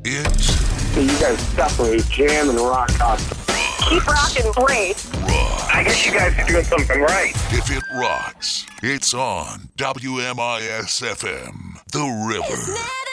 It's You guys separate jam and rock concert. Keep rocking, great. rock. I guess you guys are doing something right. If it rocks, it's on WMIS FM, The River.